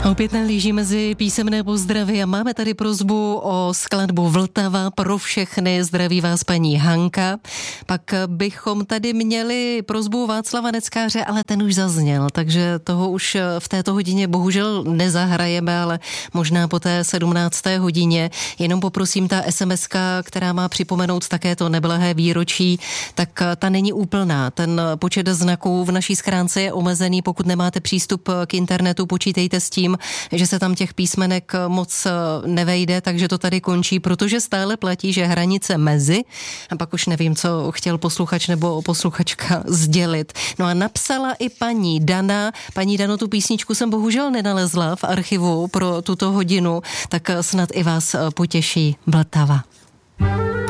Opět nalíží mezi písemné pozdravy a máme tady prosbu o skladbu Vltava pro všechny. Zdraví vás paní Hanka. Pak bychom tady měli prosbu Václava Neckáře, ale ten už zazněl, takže toho už v této hodině bohužel nezahrajeme, ale možná po té 17. hodině. Jenom poprosím, ta SMS-ka, která má připomenout také to neblahé výročí, tak ta není úplná. Ten počet znaků v naší schránce je omezený, pokud nemáte přístup k internetu, počítejte s tím, že se tam těch písmenek moc nevejde, takže to tady končí, protože stále platí, že hranice mezi, a pak už nevím, co chtěl posluchač nebo posluchačka sdělit. No a napsala i paní Dana. Paní Dano, tu písničku jsem bohužel nenalezla v archivu pro tuto hodinu, tak snad i vás potěší Vltava.